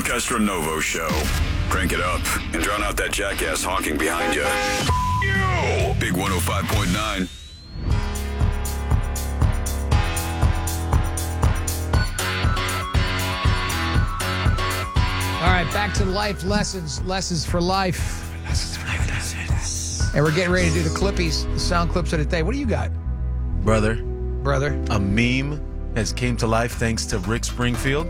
Castronovo Show. Crank it up and drown out that jackass honking behind you. Big 105.9. All right, back to life lessons. Lessons for life. And we're getting ready to do the clippies, the sound clips of the day. What do you got, Brother, a meme has came to life thanks to Rick Springfield.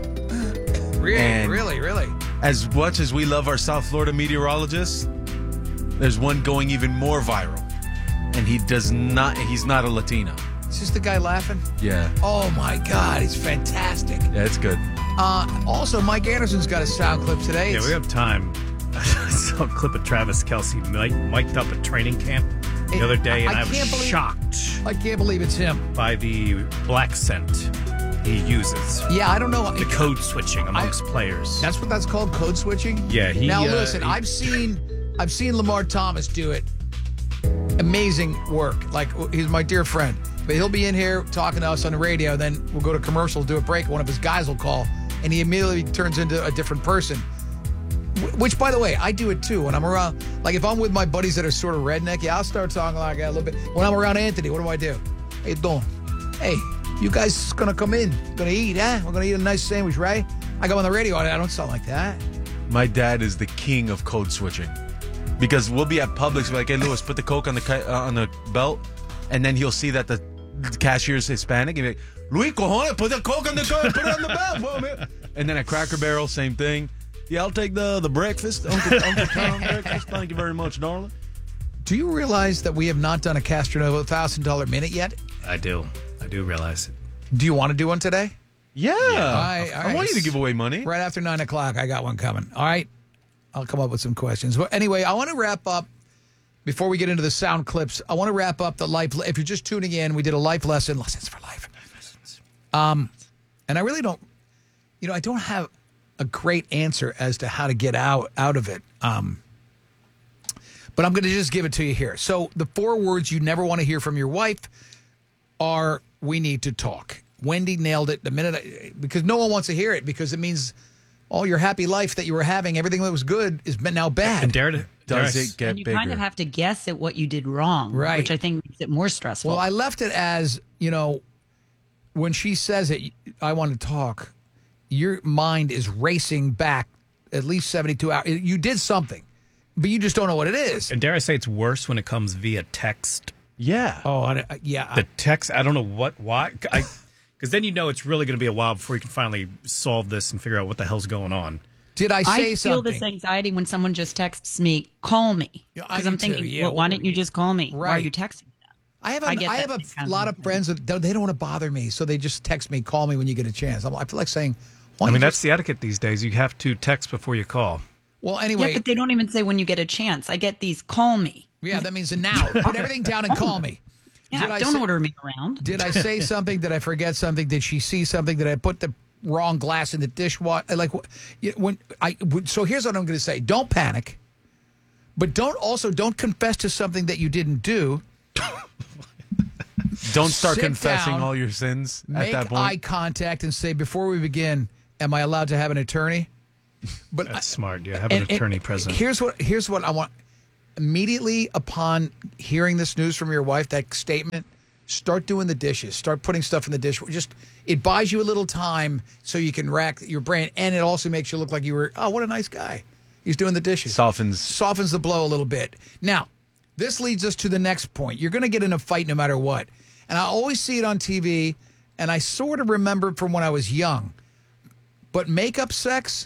Really? As much as we love our South Florida meteorologists, there's one going even more viral. And he's not a Latino. Is this the guy laughing? Yeah. Oh, my God. It's fantastic. Yeah, it's good. Also, Mike Anderson's got a sound clip today. Yeah, we have time. I saw a clip of Travis Kelce mic'd up at training camp the other day, and I was shocked I can't believe it's him. by the black scent he uses. Yeah, I don't know. The code switching amongst players. That's what that's called, code switching? Yeah, Now, listen, I've seen Lamar Thomas do it. Amazing work. Like, he's my dear friend. But he'll be in here talking to us on the radio, then we'll go to commercial, do a break, one of his guys will call, and he immediately turns into a different person. Which, by the way, I do it too. When I'm around, like if I'm with my buddies that are sort of redneck, yeah, I'll start talking like that a little bit. When I'm around Anthony, what do? How you doing? Hey, you guys gonna come in? Gonna eat, huh? We're gonna eat a nice sandwich, right? I go on the radio, I don't sound like that. My dad is the king of code switching. Because we'll be at Publix, we're like, hey, Lewis, put the Coke on the belt, and then he'll see that the cashier's Hispanic, and he'll be like, Luis, cojones, put the Coke on the belt, put it on the belt. And then at Cracker Barrel, same thing. Yeah, I'll take the breakfast, Uncle Tom breakfast. Thank you very much, darling. Do you realize that we have not done a Castronovo $1,000 minute yet? I do realize it. Do you want to do one today? Yeah. I want you to give away money. Right after 9 o'clock, I got one coming. All right? I'll come up with some questions. Well, anyway, I want to wrap up, before we get into the sound clips, I want to wrap up the life. If you're just tuning in, we did a life lesson. Lessons for life. And I really don't, I don't have a great answer as to how to get out of it. But I'm going to just give it to you here. So the 4 words you never want to hear from your wife are, we need to talk. Wendy nailed it the minute, because no one wants to hear it, because it means all your happy life that you were having, everything that was good is now bad. And Does it get and you bigger? kind of have to guess at what you did wrong, Right. which I think makes it more stressful. Well, I left it as, when she says it, I want to talk, your mind is racing back at least 72 hours. You did something, but you just don't know what it is. And dare I say it's worse when it comes via text. Yeah. Oh, yeah. The text, I don't know why. Because then it's really going to be a while before you can finally solve this and figure out what the hell's going on. Did I say I feel something? this anxiety when someone just texts me, call me. Yeah, I Because do I'm too. thinking, Yeah, well, why didn't you just call me? Why are Right. you texting me? I have I get that a kind of lot of thing. friends that they don't want to bother me, so they just text me, call me when you get a chance. I feel like saying, why don't you that's just- the etiquette these days. You have to text before you call. well, anyway. Yeah, but they don't even say when you get a chance. I get these, call me. Yeah, that means a now. Put everything down and call me. Yeah, Did I don't say- order me around. Did I say something? Did I forget something? Did she see something? Did I put the wrong glass in the dishwasher? So here's what I'm going to say. Don't panic, but don't confess to something that you didn't do. Don't start Sit confessing down, all your sins at Make that point. eye contact and say, before we begin, am I allowed to have an attorney? But That's smart. Yeah, have an attorney present. Here's what I want. Immediately upon hearing this news from your wife, that statement, start doing the dishes. Start putting stuff in the dish. It buys you a little time so you can rack your brain, and it also makes you look like you were, oh, what a nice guy. He's doing the dishes. Softens the blow a little bit. Now, this leads us to the next point. You're going to get in a fight no matter what. And I always see it on TV, and I sort of remember it from when I was young. But makeup sex,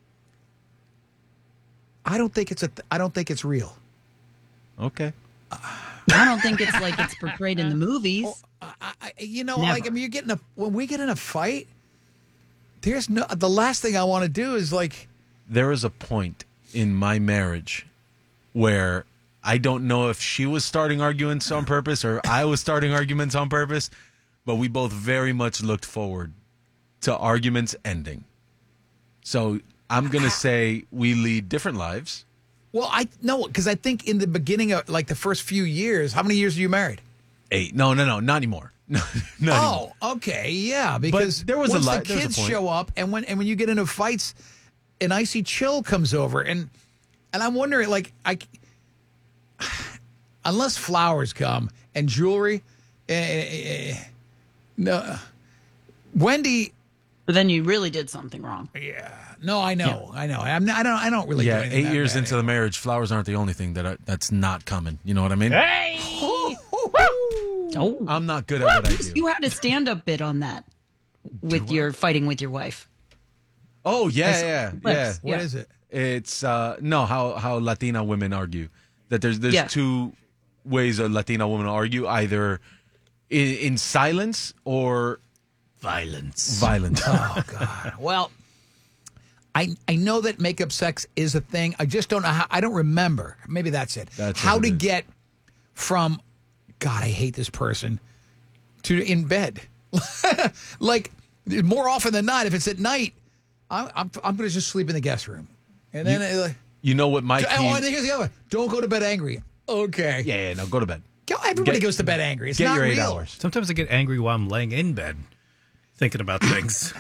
I don't think it's real. Okay. I don't think it's like it's portrayed in the movies. Never. When we get in a fight, the last thing I want to do is like. There was a point in my marriage where I don't know if she was starting arguments on purpose or I was starting arguments on purpose, but we both very much looked forward to arguments ending. So I'm going to say we lead different lives. Well, because I think in the beginning of like the first few years, how many years are you married? 8. No, not anymore. Not anymore. Okay, yeah, because there was once a the lot. There was a kids point. show up, and when you get into fights, an icy chill comes over, and I'm wondering, like, unless flowers come and jewelry, no, Wendy. But then you really did something wrong. Yeah, no, I know. I don't really. Yeah, do anything 8 years bad into the anymore. marriage, flowers aren't the only thing that's not coming. You know what I mean? Oh, I'm not good at what I do. you had a stand-up bit on that with your fighting with your wife. Oh yeah. Clips. What is it? It's no how Latina women argue that there's Yeah. two ways a Latina woman argue, either in silence or Violence. Oh God. Well, I know that makeup sex is a thing. I just don't know how. I don't remember. Maybe that's it. That's how what it to is. get from God, I hate this person to in bed. Like more often than not, if it's at night, I'm going to just sleep in the guest room, and then you know what my key. oh, and here's the other one. Don't go to bed angry. Okay. Yeah, no, go to bed. Everybody Get- goes to bed angry. It's Get not your 8 real. hours. Sometimes I get angry while I'm laying in bed, thinking about things.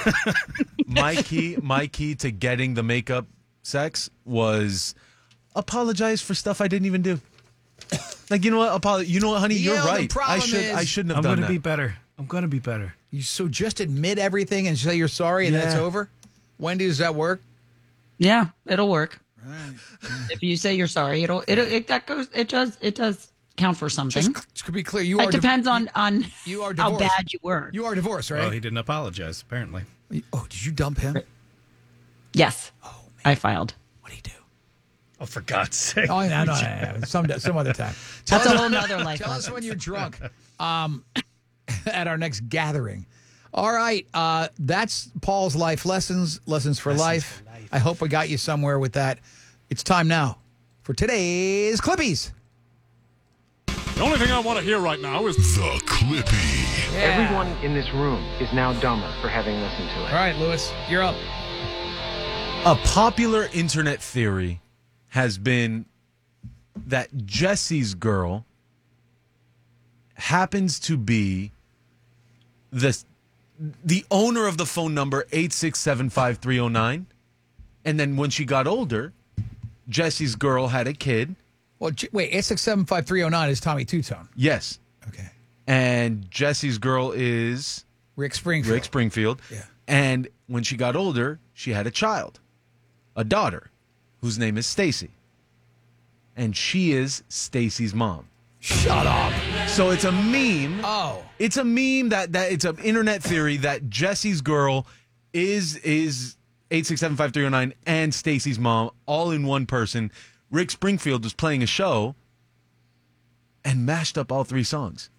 My key to getting the makeup sex was apologize for stuff I didn't even do. Like, you know what? You know what, honey? Yeah, You're the right. problem I is- shouldn't have I'm done going to that. be better. I'm going to be better. So just admit everything and say you're sorry, and then it's Yeah. over. Wendy, does that work? Yeah, it'll work. If you say you're sorry, it does count for something. Just to be clear, you are It depends on you are how divorced. bad you were. You are divorced, right? Well, he didn't apologize, apparently. Oh, did you dump him? Yes, I filed. What did he do? Oh, for God's sake. Oh, no. Some other time. That's a whole nother life Tell us lesson. when you're drunk at our next gathering. All right. That's Paul's life lessons for life. I hope we got you somewhere with that. It's time now for today's Clippies. The only thing I want to hear right now is The Clippy. Everyone in this room is now dumber for having listened to it. All right, Lewis, you're up. A popular internet theory has been that Jesse's girl happens to be the owner of the phone number 8675309, and then when she got older, Jesse's girl had a kid. Well, wait, 8675309 is Tommy Two-Tone. Yes. Okay. And Jesse's girl is Rick Springfield. Rick Springfield. Yeah. And when she got older, she had a child, a daughter, whose name is Stacy. And she is Stacy's mom. Shut up. So it's a meme. Oh. It's a meme that it's an internet theory that Jesse's girl is 8675309 and Stacy's mom all in one person. Rick Springfield was playing a show and mashed up all three songs.